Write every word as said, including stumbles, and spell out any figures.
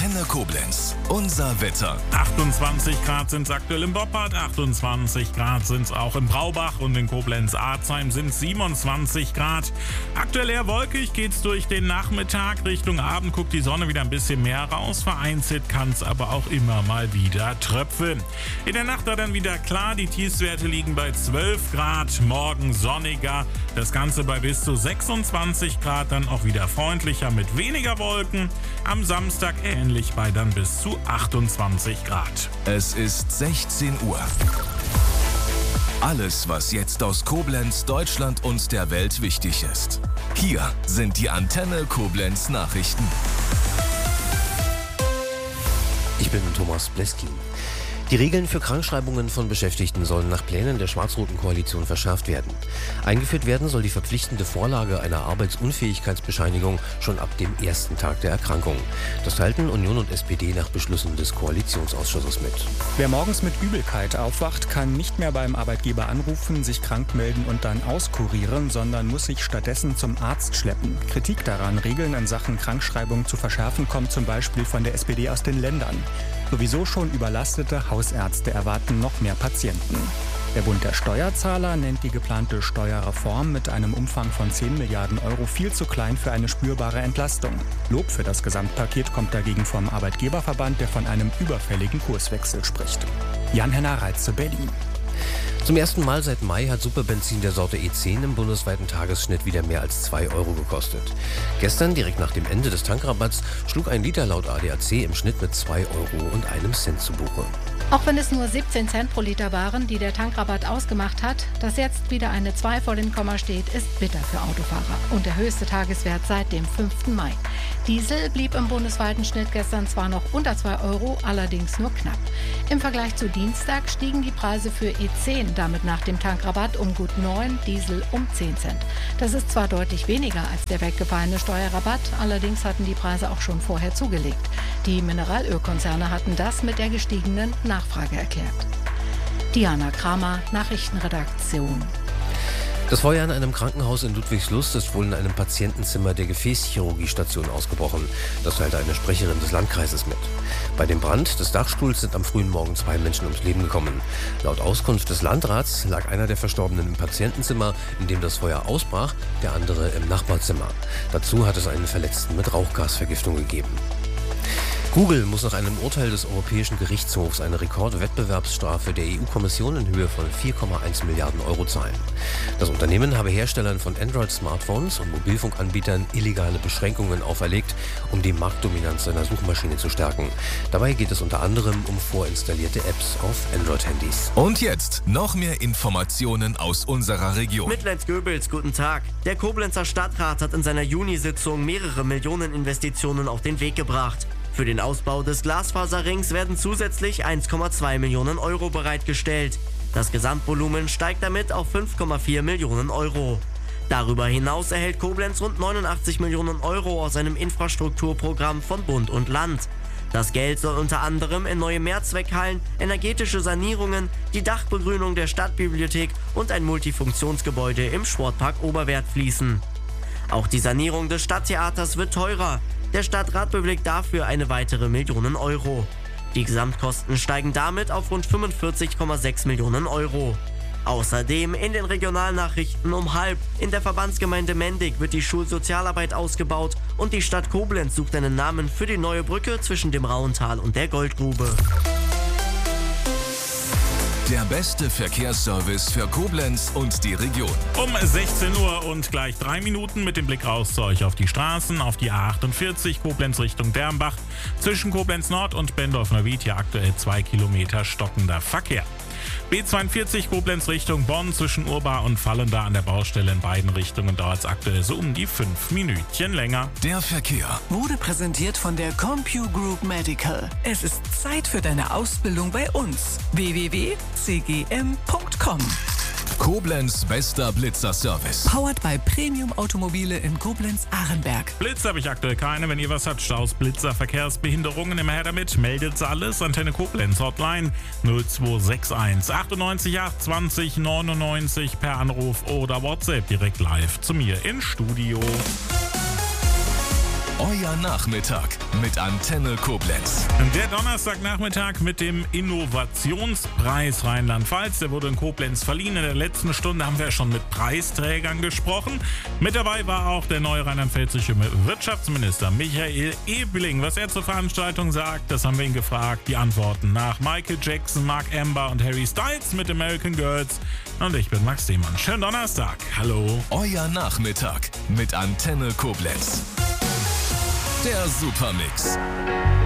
Antenne Koblenz. Unser Wetter. achtundzwanzig Grad sind es aktuell im Boppard, achtundzwanzig Grad sind es auch im Braubach und in Koblenz-Arzheim sind es siebenundzwanzig Grad. Aktuell eher wolkig geht's durch den Nachmittag. Richtung Abend guckt die Sonne wieder ein bisschen mehr raus. Vereinzelt kann es aber auch immer mal wieder tröpfeln. In der Nacht dann wieder klar, die Tiefstwerte liegen bei zwölf Grad. Morgen sonniger, das Ganze bei bis zu sechsundzwanzig Grad, dann auch wieder freundlicher mit weniger Wolken. Am Samstag ähnlich bei dann bis zu achtundzwanzig Grad. Es ist sechzehn Uhr. Alles, was jetzt aus Koblenz, Deutschland und der Welt wichtig ist. Hier sind die Antenne Koblenz Nachrichten. Ich bin Thomas Bleskin. Die Regeln für Krankschreibungen von Beschäftigten sollen nach Plänen der schwarz-roten Koalition verschärft werden. Eingeführt werden soll die verpflichtende Vorlage einer Arbeitsunfähigkeitsbescheinigung schon ab dem ersten Tag der Erkrankung. Das teilten Union und S P D nach Beschlüssen des Koalitionsausschusses mit. Wer morgens mit Übelkeit aufwacht, kann nicht mehr beim Arbeitgeber anrufen, sich krank melden und dann auskurieren, sondern muss sich stattdessen zum Arzt schleppen. Kritik daran, Regeln in Sachen Krankschreibung zu verschärfen, kommt zum Beispiel von der S P D aus den Ländern. Sowieso schon überlastete Hausärzte erwarten noch mehr Patienten. Der Bund der Steuerzahler nennt die geplante Steuerreform mit einem Umfang von zehn Milliarden Euro viel zu klein für eine spürbare Entlastung. Lob für das Gesamtpaket kommt dagegen vom Arbeitgeberverband, der von einem überfälligen Kurswechsel spricht. Jan-Henner Reitz zu Berlin. Zum ersten Mal seit Mai hat Superbenzin der Sorte E zehn im bundesweiten Tagesschnitt wieder mehr als zwei Euro gekostet. Gestern, direkt nach dem Ende des Tankrabatts, schlug ein Liter laut A D A C im Schnitt mit zwei Euro und einem Cent zu Buche. Auch wenn es nur siebzehn Cent pro Liter waren, die der Tankrabatt ausgemacht hat, dass jetzt wieder eine zwei vor dem Komma steht, ist bitter für Autofahrer und der höchste Tageswert seit dem fünften Mai. Diesel blieb im bundesweiten Schnitt gestern zwar noch unter zwei Euro, allerdings nur knapp. Im Vergleich zu Dienstag stiegen die Preise für E zehn damit nach dem Tankrabatt um gut neun, Diesel um zehn Cent. Das ist zwar deutlich weniger als der weggefallene Steuerrabatt, allerdings hatten die Preise auch schon vorher zugelegt. Die Mineralölkonzerne hatten das mit der gestiegenen Nachfrage erklärt. Diana Kramer, Nachrichtenredaktion. Das Feuer in einem Krankenhaus in Ludwigslust ist wohl in einem Patientenzimmer der Gefäßchirurgiestation ausgebrochen. Das teilte eine Sprecherin des Landkreises mit. Bei dem Brand des Dachstuhls sind am frühen Morgen zwei Menschen ums Leben gekommen. Laut Auskunft des Landrats lag einer der Verstorbenen im Patientenzimmer, in dem das Feuer ausbrach, der andere im Nachbarzimmer. Dazu hat es einen Verletzten mit Rauchgasvergiftung gegeben. Google muss nach einem Urteil des Europäischen Gerichtshofs eine Rekordwettbewerbsstrafe der E U-Kommission in Höhe von vier Komma eins Milliarden Euro zahlen. Das Unternehmen habe Herstellern von Android-Smartphones und Mobilfunkanbietern illegale Beschränkungen auferlegt, um die Marktdominanz seiner Suchmaschine zu stärken. Dabei geht es unter anderem um vorinstallierte Apps auf Android-Handys. Und jetzt noch mehr Informationen aus unserer Region. Mitleid-Göbels, guten Tag. Der Koblenzer Stadtrat hat in seiner Junisitzung mehrere Millionen Investitionen auf den Weg gebracht. Für den Ausbau des Glasfaserrings werden zusätzlich eins Komma zwei Millionen Euro bereitgestellt. Das Gesamtvolumen steigt damit auf fünf Komma vier Millionen Euro. Darüber hinaus erhält Koblenz rund neunundachtzig Millionen Euro aus einem Infrastrukturprogramm von Bund und Land. Das Geld soll unter anderem in neue Mehrzweckhallen, energetische Sanierungen, die Dachbegrünung der Stadtbibliothek und ein Multifunktionsgebäude im Sportpark Oberwerth fließen. Auch die Sanierung des Stadttheaters wird teurer. Der Stadtrat bewilligt dafür eine weitere Million Euro. Die Gesamtkosten steigen damit auf rund fünfundvierzig Komma sechs Millionen Euro. Außerdem in den Regionalnachrichten um halb. In der Verbandsgemeinde Mendig wird die Schulsozialarbeit ausgebaut und die Stadt Koblenz sucht einen Namen für die neue Brücke zwischen dem Rauental und der Goldgrube. Der beste Verkehrsservice für Koblenz und die Region. Um sechzehn Uhr und gleich drei Minuten mit dem Blick raus zu euch auf die Straßen, auf die A achtundvierzig Koblenz Richtung Dermbach. Zwischen Koblenz Nord und Bendorf-Neuwied hier aktuell zwei Kilometer stockender Verkehr. B zweiundvierzig Koblenz Richtung Bonn zwischen Urbar und Fallenda an der Baustelle in beiden Richtungen dauert es aktuell so um die fünf Minütchen länger. Der Verkehr wurde präsentiert von der CompuGroup Medical. Es ist Zeit für deine Ausbildung bei uns. w w w punkt c g m punkt com. Koblenz bester Blitzer-Service. Powered by Premium Automobile in Koblenz-Ahrenberg. Blitz habe ich aktuell keine. Wenn ihr was habt, Staus, Blitzer, Verkehrsbehinderungen, immer her damit. Meldet alles. Antenne Koblenz Hotline null zwei sechs eins achtundneunzig acht zwanzig neunundneunzig per Anruf oder WhatsApp direkt live zu mir ins Studio. Euer Nachmittag mit Antenne Koblenz. Der Donnerstagnachmittag mit dem Innovationspreis Rheinland-Pfalz. Der wurde in Koblenz verliehen. In der letzten Stunde haben wir schon mit Preisträgern gesprochen. Mit dabei war auch der neue rheinland-pfälzische Wirtschaftsminister Michael Ebeling. Was er zur Veranstaltung sagt, das haben wir ihn gefragt. Die Antworten nach Michael Jackson, Mark Amber und Harry Styles mit American Girls. Und ich bin Max Demann. Schönen Donnerstag. Hallo. Euer Nachmittag mit Antenne Koblenz. Der Supermix.